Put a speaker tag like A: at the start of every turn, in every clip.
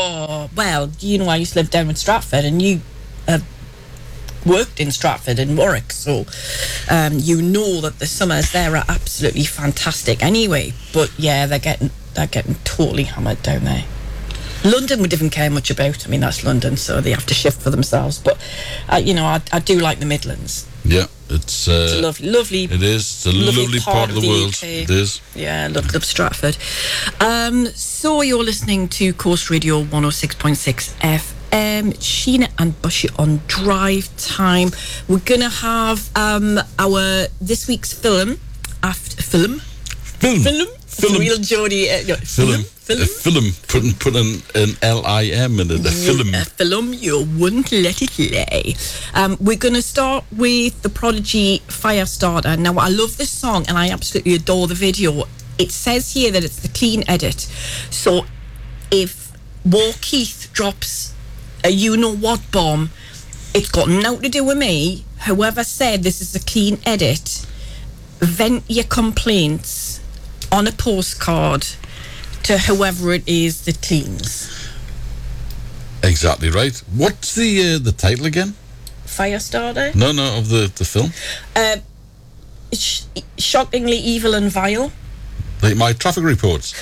A: Oh, well, I used to live down in Stratford, and you worked in Stratford and Warwick, so you know that the summers there are absolutely fantastic anyway. But yeah, they're getting totally hammered down there. London we didn't care much about. I mean, that's London, so they have to shift for themselves. But I do like the Midlands.
B: Yeah, it's
A: a lovely.
B: It is. It's a lovely part of the world.
A: UK.
B: It is.
A: Yeah, love Stratford. So you're listening to Coast Radio 106.6 FM. Sheena and Bushy on drive time. We're gonna have our this week's film. Film. Real Geordie. Film.
B: Put an L-I-M in it. A film.
A: A film, you wouldn't let it lay. We're going to start with the Prodigy Firestarter. Now, I love this song and I absolutely adore the video. It says here that it's the clean edit. So if War Keith drops a you-know-what bomb, it's got nothing to do with me. Whoever said this is a clean edit, vent your complaints on a postcard to whoever it is that cleans.
B: Exactly right. What's the title again?
A: Firestarter?
B: No, of the film.
A: Shockingly Evil and Vile.
B: Like my traffic reports.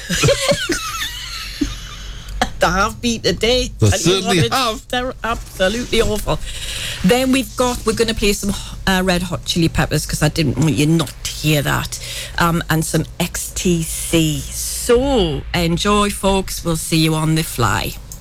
A: They have been today.
B: They certainly have.
A: They're absolutely awful. Then we're going to play some Red Hot Chili Peppers, because I didn't want you not to hear that, and some XTC. So enjoy, folks. We'll see you on the fly.